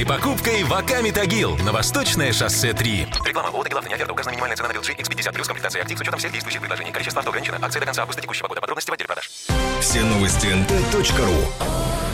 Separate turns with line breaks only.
удачной покупкой в Аками Тагил на Восточное шоссе 3.
Реклама. ООО «Тагил» не оферта. Указана минимальная цена на LG X50 плюс комплектация актив с учетом всех действующих предложений. Количество авто ограничено. Акция до конца августа текущего года. Подробности в отделе продаж.
Все новости nt.ru.